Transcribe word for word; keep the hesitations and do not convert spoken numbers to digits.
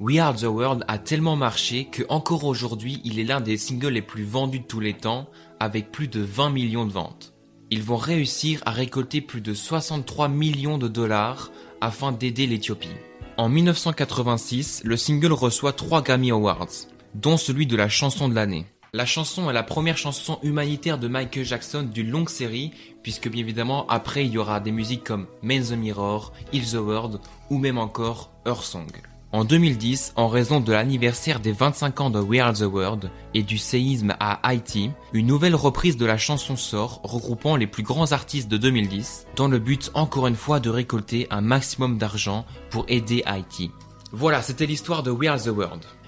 We Are the World a tellement marché que encore aujourd'hui, il est l'un des singles les plus vendus de tous les temps, avec plus de vingt millions de ventes. Ils vont réussir à récolter plus de soixante-trois millions de dollars afin d'aider l'Éthiopie. En mille neuf cent quatre-vingt-six, le single reçoit trois Grammy Awards, dont celui de la chanson de l'année. La chanson est la première chanson humanitaire de Michael Jackson d'une longue série, puisque bien évidemment après il y aura des musiques comme Man the Mirror, Heal the World ou même encore Her Song. En deux mille dix, en raison de l'anniversaire des vingt-cinq ans de We Are the World et du séisme à Haïti, une nouvelle reprise de la chanson sort regroupant les plus grands artistes de deux mille dix, dans le but encore une fois de récolter un maximum d'argent pour aider Haïti. Voilà, c'était l'histoire de We Are the World.